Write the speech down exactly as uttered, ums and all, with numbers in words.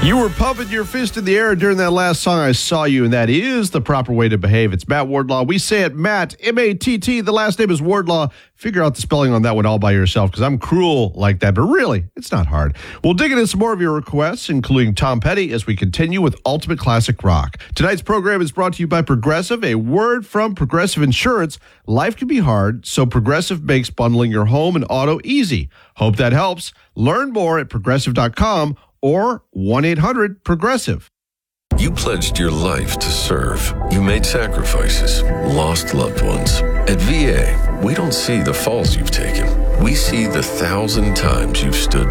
You were pumping your fist in the air during that last song, I Saw You, and that is the proper way to behave. It's Matt Wardlaw. We say it Matt, M A T T. The last name is Wardlaw. Figure out the spelling on that one all by yourself, because I'm cruel like that. But really, it's not hard. We'll dig into some more of your requests, including Tom Petty, as we continue with Ultimate Classic Rock. Tonight's program is brought to you by Progressive, a word from Progressive Insurance. Life can be hard, so Progressive makes bundling your home and auto easy. Hope that helps. Learn more at progressive dot com or one eight hundred progressive. You pledged your life to serve. You made sacrifices, lost loved ones. At V A, we don't see the falls you've taken. We see the thousand times you've stood